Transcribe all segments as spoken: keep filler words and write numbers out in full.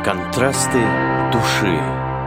Контрасты души.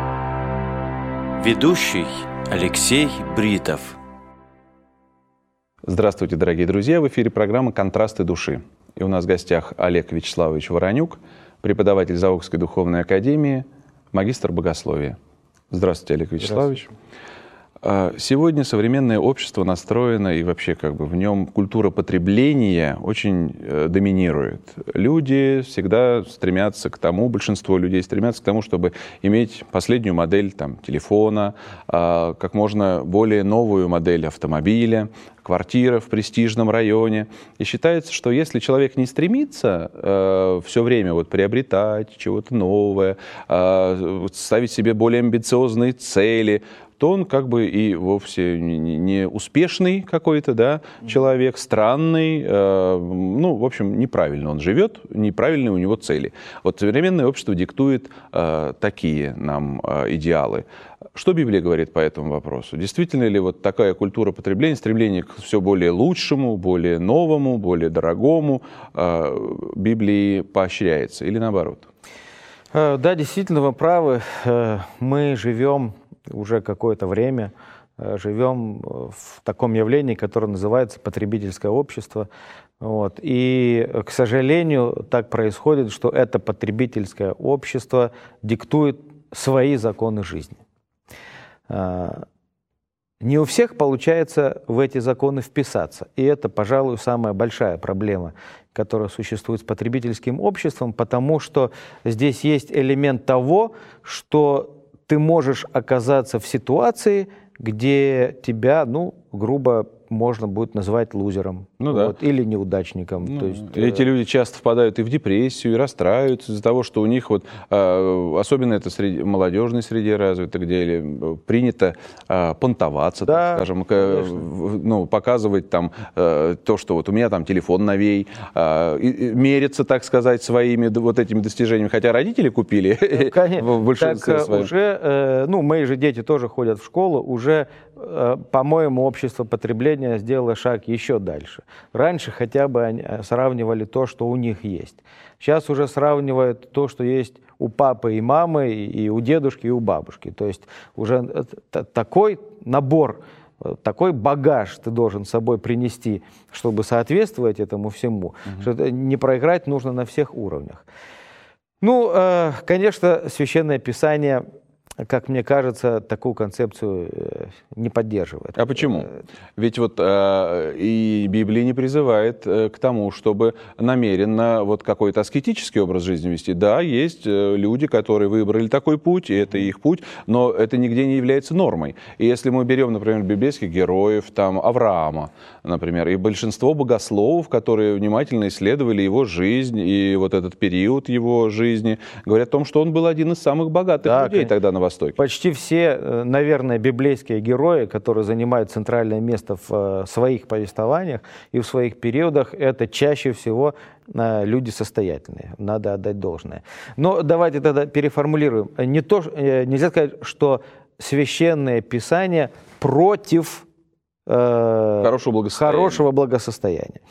Ведущий Алексей Бритов. Здравствуйте, дорогие друзья! В эфире программа «Контрасты души». И у нас в гостях Олег Вячеславович Воронюк, преподаватель Заокской духовной академии, магистр богословия. Здравствуйте, Олег Вячеславович. Сегодня современное общество настроено, и вообще как бы в нем культура потребления очень доминирует. Люди всегда стремятся к тому, большинство людей стремятся к тому, чтобы иметь последнюю модель там, телефона, как можно более новую модель автомобиля, квартира в престижном районе. И считается, что если человек не стремится э, все время вот, приобретать чего-то новое, э, ставить себе более амбициозные цели, то он как бы и вовсе не, не успешный какой-то, да, человек, странный, э, ну, в общем, неправильно он живет, неправильные у него цели. Вот современное общество диктует э, такие нам э, идеалы. Что Библия говорит по этому вопросу? Действительно ли вот такая культура потребления, стремление к все более лучшему, более новому, более дорогому э, Библии поощряется или наоборот? Да, действительно, вы правы. Мы живем уже какое-то время, живем в таком явлении, которое называется потребительское общество. Вот. И, к сожалению, так происходит, что это потребительское общество диктует свои законы жизни. Не у всех получается в эти законы вписаться. И это, пожалуй, самая большая проблема, которая существует с потребительским обществом, потому что здесь есть элемент того, что ты можешь оказаться в ситуации, где тебя, ну, грубо можно будет назвать лузером, ну, вот, да. или неудачником. Ну, То есть, эти э... люди часто впадают и в депрессию, и расстраиваются из-за того, что у них, вот, э, особенно это среди молодежной среде развито, где принято э, понтоваться, да, так скажем, э, ну, показывать там, э, то, что вот у меня там телефон новей, э, и, и мериться, так сказать, своими вот этими достижениями, хотя родители купили. Ну, конечно. В большинстве так, своем. Уже, э, ну, мои же дети тоже ходят в школу, уже, э, по-моему, общество потребления сделало шаг еще дальше. Раньше хотя бы они сравнивали то, что у них есть. Сейчас уже сравнивают то, что есть у папы и мамы, и у дедушки, и у бабушки. То есть уже такой набор, такой багаж ты должен с собой принести, чтобы соответствовать этому всему, угу. что не проиграть нужно на всех уровнях. Ну, конечно, Священное Писание, как мне кажется, такую концепцию не поддерживает. А почему? Ведь вот э, и Библия не призывает э, к тому, чтобы намеренно вот какой-то аскетический образ жизни вести. Да, есть э, люди, которые выбрали такой путь, и это их путь, но это нигде не является нормой. И если мы берем, например, библейских героев, там, Авраама, например, и большинство богословов, которые внимательно исследовали его жизнь и вот этот период его жизни, говорят о том, что он был один из самых богатых да, людей конечно. Тогда на Востоке. Почти все, наверное, библейские герои, которые занимают центральное место в своих повествованиях и в своих периодах, это чаще всего люди состоятельные, надо отдать должное. Но давайте тогда переформулируем. Не то, нельзя сказать, что Священное Писание против э, хорошего благосостояния. Хорошего благосостояния.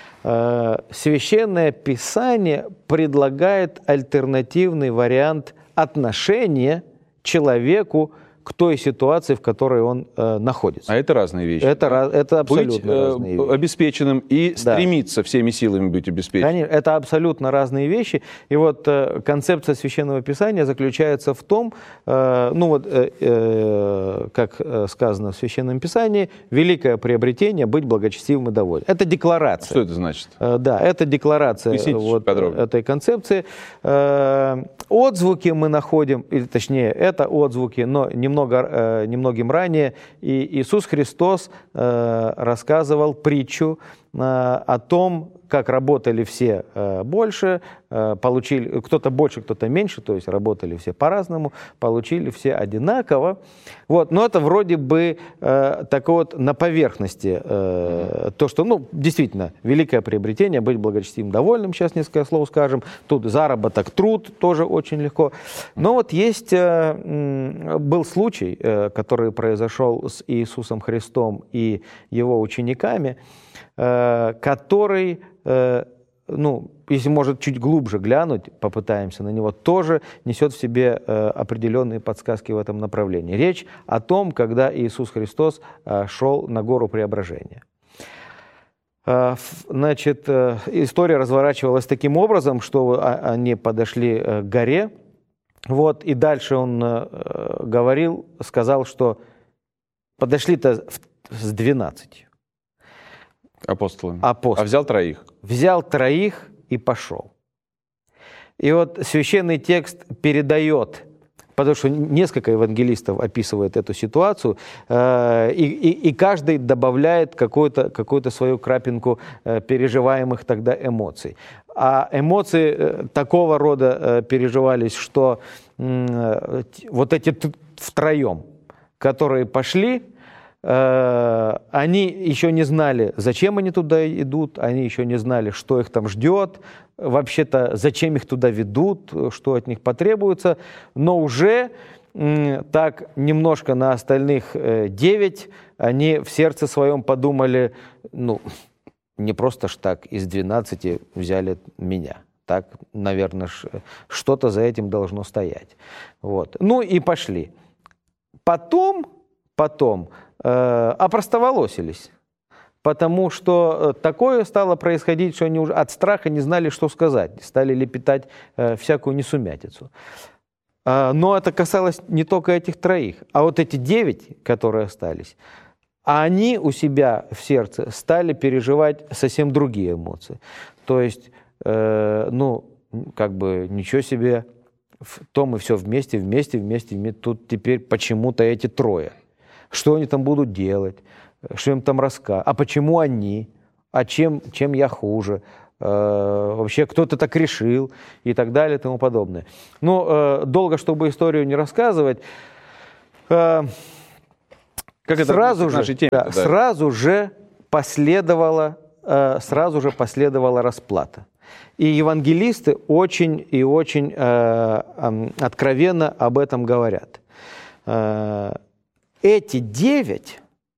Священное Писание предлагает альтернативный вариант отношения человеку к той ситуации, в которой он э, находится. А это разные вещи. Это, да? это абсолютно быть, э, разные вещи. Обеспеченным и да. стремиться всеми силами быть обеспеченным. Конечно, это абсолютно разные вещи. И вот э, концепция Священного Писания заключается в том, э, ну вот, э, э, как сказано в Священном Писании, великое приобретение — быть благочестивым и довольным. Это декларация. Что это значит? Э, да, это декларация вот, этой концепции. Э, отзвуки мы находим, или точнее, это отзвуки, но немного, э, немногим ранее и Иисус Христос э, рассказывал притчу э, о том, как работали все э, больше, э, получили, кто-то больше, кто-то меньше, то есть работали все по-разному, получили все одинаково. Вот. Но это вроде бы э, такое вот на поверхности, э, то, что, ну, действительно, великое приобретение, быть благочестивым, довольным, сейчас несколько слов скажем, тут заработок, труд, тоже очень легко. Но вот есть, э, был случай, э, который произошел с Иисусом Христом и его учениками, который ну, если, может, чуть глубже глянуть, попытаемся на него, тоже несет в себе э, определенные подсказки в этом направлении. Речь о том, когда Иисус Христос э, шел на гору Преображения. Э, значит, э, история разворачивалась таким образом, что они подошли к горе, вот, и дальше он э, говорил, сказал, что подошли-то с двенадцатью. Апостолами. Апостол. А взял троих? Взял троих и пошел. И вот священный текст передает, потому что несколько евангелистов описывает эту ситуацию, э, и, и, и каждый добавляет какую-то, какую-то свою крапинку э, переживаемых тогда эмоций. А эмоции э, такого рода э, переживались, что э, вот эти втроем, которые пошли, они еще не знали, зачем они туда идут, они еще не знали, что их там ждет, вообще-то зачем их туда ведут, что от них потребуется, но уже так немножко на остальных девять они в сердце своем подумали, ну, не просто ж так из двенадцати взяли меня. Так, наверное, что-то за этим должно стоять. Вот. Ну и пошли. Потом, потом э, опростоволосились, потому что такое стало происходить, что они уже от страха не знали, что сказать, стали лепетать э, всякую несумятицу. Э, но это касалось не только этих троих, а вот эти девять, которые остались, а они у себя в сердце стали переживать совсем другие эмоции. То есть, э, ну, как бы ничего себе, то мы все вместе, вместе, вместе, вместе. Тут теперь почему-то эти трое. Что они там будут делать? Что им там рассказывать? А почему они? А чем, чем я хуже? Э, вообще кто-то так решил? И так далее, и тому подобное. Ну, э, долго, чтобы историю не рассказывать, э, как это сразу, же, теме, да, да. сразу же последовала, э, сразу же последовала расплата. И евангелисты очень и очень э, э, откровенно об этом говорят. Э, эти девять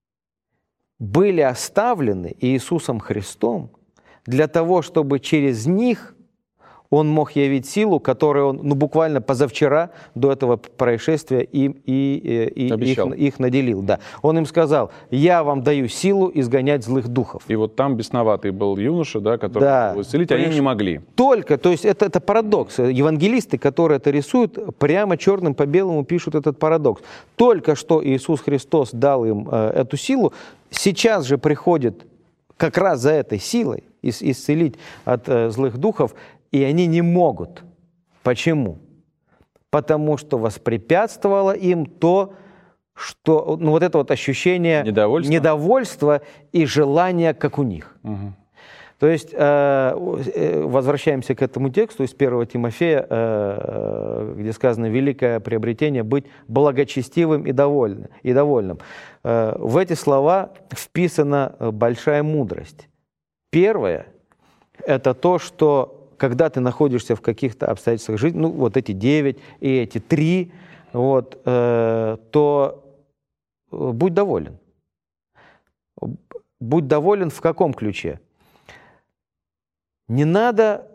были оставлены Иисусом Христом для того, чтобы через них Он мог явить силу, которую Он, ну, буквально позавчера до этого происшествия им, и, и, и их, их наделил. Да. Он им сказал: «Я вам даю силу изгонять злых духов». И вот там бесноватый был юноша, да, который да. исцелить, они не могли. Только, то есть это, это парадокс. Евангелисты, которые это рисуют, прямо черным по белому пишут этот парадокс. Только что Иисус Христос дал им э, эту силу, сейчас же приходит как раз за этой силой исцелить от э, злых духов, и они не могут. Почему? Потому что воспрепятствовало им то, что, ну, вот это вот ощущение недовольства, недовольства и желания, как у них. Угу. То есть, э, возвращаемся к этому тексту из первого Тимофея, э, где сказано: «Великое приобретение — быть благочестивым и довольным». И довольным. Э, в эти слова вписана большая мудрость. Первое — это то, что когда ты находишься в каких-то обстоятельствах жизни, ну вот эти девять и эти три, вот, э, то будь доволен. Будь доволен в каком ключе? Не надо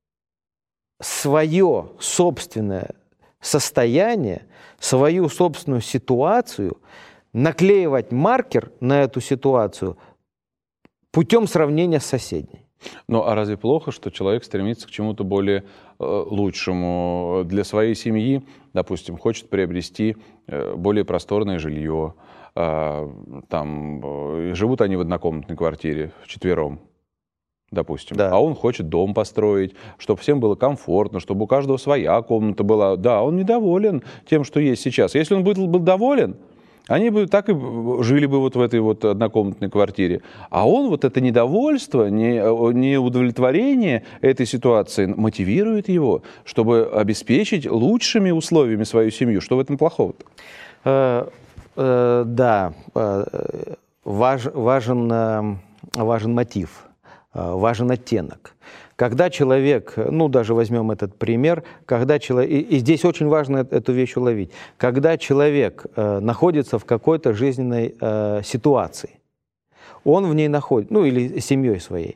свое собственное состояние, свою собственную ситуацию наклеивать маркер на эту ситуацию путем сравнения с соседней. Ну, а разве плохо, что человек стремится к чему-то более э, лучшему для своей семьи? Допустим, хочет приобрести э, более просторное жилье. Э, там, э, живут они в однокомнатной квартире вчетвером, допустим. Да. А он хочет дом построить, чтобы всем было комфортно, чтобы у каждого своя комната была. Да, он недоволен тем, что есть сейчас. Если он был, был доволен, они бы так и жили бы вот в этой вот однокомнатной квартире. А он вот это недовольство, неудовлетворение этой ситуации мотивирует его, чтобы обеспечить лучшими условиями свою семью. Что в этом плохого-то? Э, э, да, э, важ, важен, важен мотив, важен оттенок. Когда человек, ну даже возьмем этот пример, когда человек, и, и здесь очень важно эту вещь уловить, когда человек э, находится в какой-то жизненной э, ситуации, он в ней находится, ну или с семьей своей,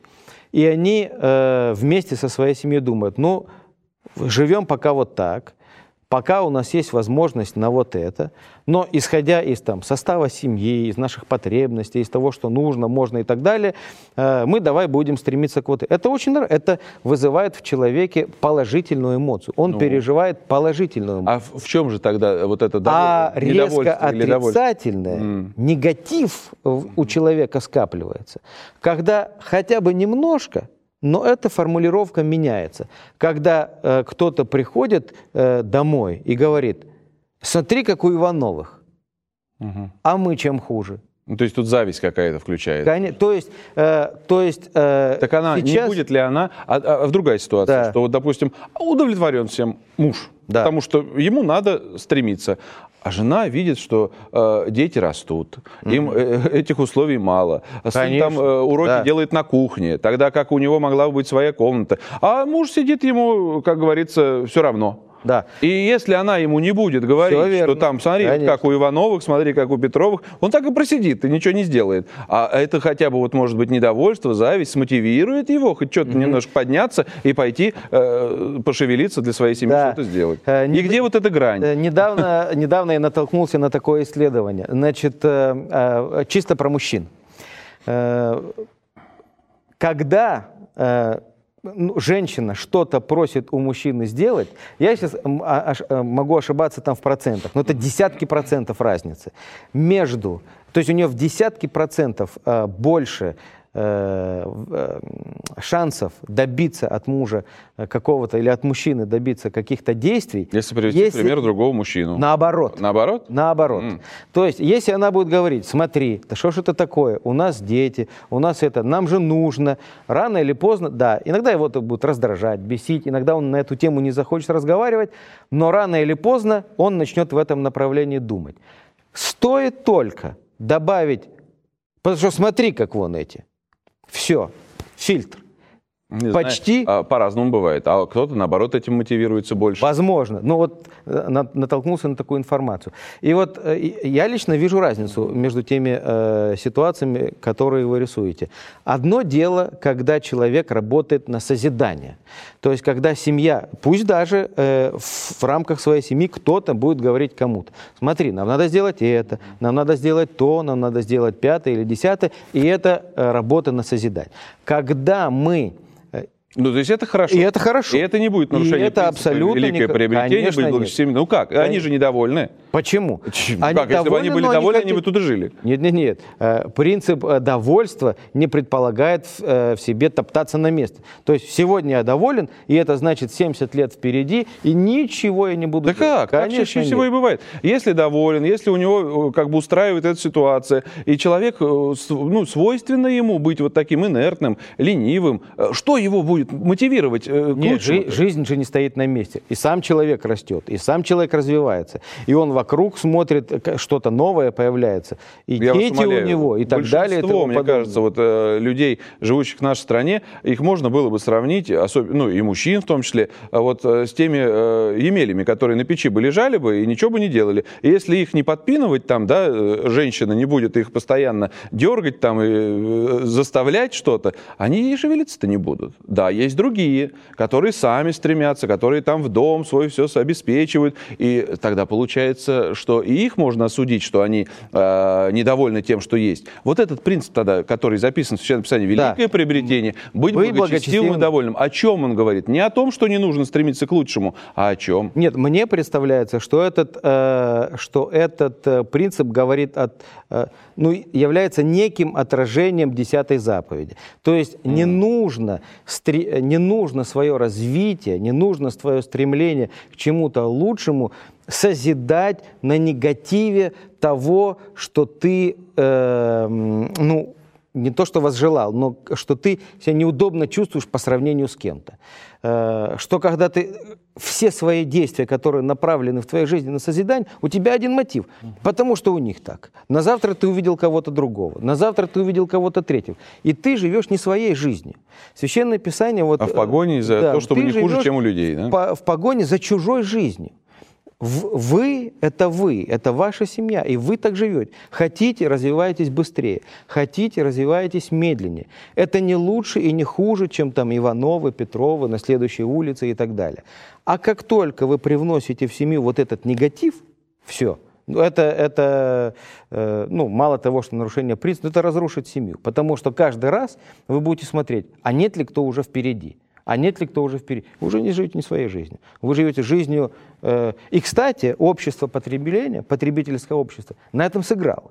И они э, вместе со своей семьей думают, ну, живем пока вот так, пока у нас есть возможность на вот это, но исходя из там, состава семьи, из наших потребностей, из того, что нужно, можно и так далее, э, мы давай будем стремиться к вот этому. Это очень нравится, это вызывает в человеке положительную эмоцию. Он ну, переживает положительную эмоцию. А в, в чем же тогда вот это А резко отрицательное, mm. негатив у человека скапливается, когда хотя бы немножко, но эта формулировка меняется. Когда э, кто-то приходит э, домой и говорит, смотри, как у Ивановых, угу. а мы чем хуже? Ну, то есть тут зависть какая-то включается. Конечно, то есть, э, то есть э, так она, сейчас... не будет ли она, а, а в другая ситуация, да. что вот, допустим, удовлетворен всем муж, да. потому что ему надо стремиться. А жена видит, что э, дети растут, mm-hmm. им э, этих условий мало. Сын там э, уроки да. делает на кухне, тогда как у него могла быть своя комната. А муж сидит ему, как говорится, все равно. Да. И если она ему не будет говорить, что там, смотри, Конечно. как у Ивановых, смотри, как у Петровых, он так и просидит и ничего не сделает. А это хотя бы, вот, может быть, недовольство, зависть смотивирует его хоть что-то mm-hmm. немножко подняться и пойти э, пошевелиться для своей семьи, да. что-то сделать. Э, и не, где вот эта грань? Э, недавно, недавно я натолкнулся на такое исследование. Значит, э, э, чисто про мужчин. Э, когда... Э, женщина что-то просит у мужчины сделать, я сейчас могу ошибаться там в процентах, но это десятки процентов разницы между, то есть у нее в десятки процентов больше шансов добиться от мужа какого-то или от мужчины добиться каких-то действий. Если привести, если... пример, другого мужчину. Наоборот. Наоборот? Наоборот. Mm. То есть, если она будет говорить, смотри, да что ж это такое, у нас дети, у нас это, нам же нужно, рано или поздно, да, иногда его это будет раздражать, бесить, иногда он на эту тему не захочет разговаривать, но рано или поздно он начнет в этом направлении думать. Стоит только добавить, потому что смотри, как вон эти. Все, фильтр. Не Почти. Знаю, по-разному бывает. А кто-то, наоборот, этим мотивируется больше. Возможно. Ну вот натолкнулся на такую информацию. И вот я лично вижу разницу между теми э, ситуациями, которые вы рисуете. Одно дело, когда человек работает на созидание. То есть, когда семья, пусть даже э, в, в рамках своей семьи кто-то будет говорить кому-то. Смотри, нам надо сделать это, нам надо сделать то, нам надо сделать пятое или десятое. И это э, работа на созидание. Когда мы... Ну, то есть это хорошо. И это хорошо. И это не будет нарушение и это абсолютно великое не... приобретение, быть благочестивым. Ну как? Конечно. Они же недовольны. Почему? Они как? Если бы они были довольны, они, хотят... они бы туда жили. Нет, нет, нет. Принцип довольства не предполагает в себе топтаться на месте. То есть сегодня я доволен, и это значит семьдесят лет впереди, и ничего я не буду да делать. Да как? Так чаще всего и бывает. Если доволен, если у него как бы устраивает эта ситуация, и человек, ну, свойственно ему быть вот таким инертным, ленивым, что его будет мотивировать к Нет, жи- жизнь же не стоит на месте. И сам человек растет, и сам человек развивается. И он вокруг смотрит, что-то новое появляется. И Я дети у него, и так далее. И мне подобное. Кажется, вот э, людей, живущих в нашей стране, их можно было бы сравнить, особенно, ну и мужчин в том числе, вот э, с теми э, емелями, которые на печи бы лежали бы и ничего бы не делали. И если их не подпинывать там, да, женщина не будет их постоянно дергать там и э, заставлять что-то, они и шевелиться-то не будут. Да, есть другие, которые сами стремятся, которые там в дом свой все обеспечивают. И тогда получается, что и их можно осудить, что они э, недовольны тем, что есть. Вот этот принцип тогда, который записан в Священном Писании, великое да. приобретение, быть, быть благочестивым и довольным. О чем он говорит? Не о том, что не нужно стремиться к лучшему, а о чем? Нет, мне представляется, что этот, э, что этот э, принцип говорит от, э, ну, является неким отражением десятой заповеди. То есть mm. не нужно стремиться не нужно свое развитие, не нужно свое стремление к чему-то лучшему созидать на негативе того, что ты, э, ну, не то что возжелал, но что ты себя неудобно чувствуешь по сравнению с кем-то. Э, что когда ты все свои действия, которые направлены в твоей жизни на созидание, у тебя один мотив, потому что у них так. На завтра ты увидел кого-то другого, на завтра ты увидел кого-то третьего, и ты живешь не своей жизнью. Священное Писание... Вот, а в погоне за да, то, чтобы не хуже, чем у людей. Да? По, в погоне за чужой жизнью. Вы – это вы, это ваша семья, и вы так живете. Хотите – развивайтесь быстрее, хотите – развивайтесь медленнее. Это не лучше и не хуже, чем там Ивановы, Петровы на следующей улице и так далее. А как только вы привносите в семью вот этот негатив, все, это, это э, ну, мало того, что нарушение принципа, это разрушит семью. Потому что каждый раз вы будете смотреть, а нет ли кто уже впереди. А нет ли кто уже впереди? Вы уже не живете не своей жизнью. Вы живете жизнью... Э, и, кстати, общество потребления, потребительское общество, на этом сыграло.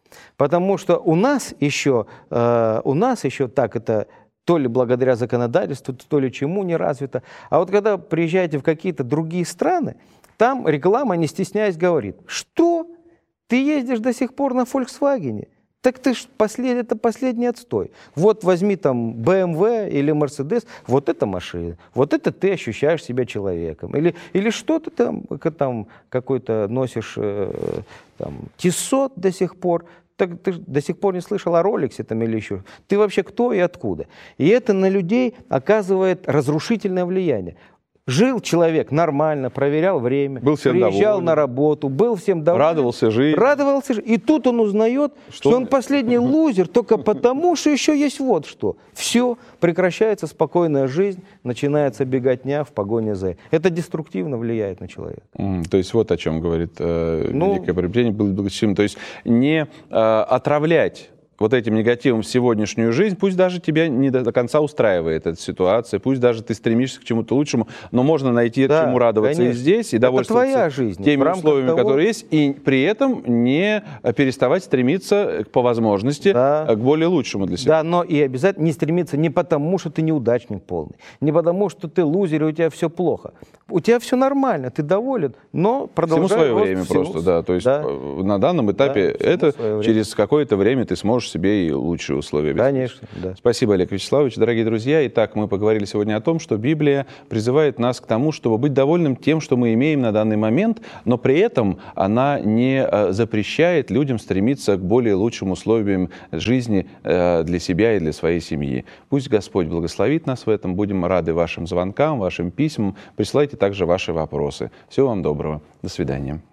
Потому что у нас еще, э, у нас еще так это то ли благодаря законодательству, то ли чему не развито. А вот когда приезжаете в какие-то другие страны, там реклама, не стесняясь, говорит, что ты ездишь до сих пор на Volkswagen? Так ты ж послед... это последний отстой. Вот возьми там бэ эм вэ или Mercedes, вот это машина, вот это ты ощущаешь себя человеком. Или, или что ты там, там какой-то носишь э, там, Тиссот до сих пор, так ты до сих пор не слышал о Ролексе там или еще. Ты вообще кто и откуда? И это на людей оказывает разрушительное влияние. Жил человек нормально, проверял время, был всем приезжал доволен. на работу, был всем доволен. Радовался жизни. Радовался жизни. И тут он узнает, что, что он последний лузер только потому, что еще есть вот что. Все, прекращается спокойная жизнь, начинается беготня в погоне за... Это деструктивно влияет на человека. Mm, то есть вот о чем говорит э, ну, великое приобретение. То есть не э, отравлять вот этим негативом в сегодняшнюю жизнь, пусть даже тебя не до конца устраивает эта ситуация, пусть даже ты стремишься к чему-то лучшему, но можно найти да, чему радоваться конечно. И здесь, и довольствоваться твоя жизнь, теми условиями, того... которые есть, и при этом не переставать стремиться по возможности да. к более лучшему для себя. Да, но и обязательно не стремиться не потому, что ты неудачник полный, не потому, что ты лузер, и у тебя все плохо. У тебя все нормально, ты доволен, но продолжай. Всему свое время всему... просто, да. То есть да. на данном этапе да, это через какое-то время ты сможешь себе и лучшие условия обеспечить. Конечно, да. Спасибо, Олег Вячеславович. Дорогие друзья, итак, мы поговорили сегодня о том, что Библия призывает нас к тому, чтобы быть довольным тем, что мы имеем на данный момент, но при этом она не запрещает людям стремиться к более лучшим условиям жизни для себя и для своей семьи. Пусть Господь благословит нас в этом. Будем рады вашим звонкам, вашим письмам. Присылайте также ваши вопросы. Всего вам доброго. До свидания.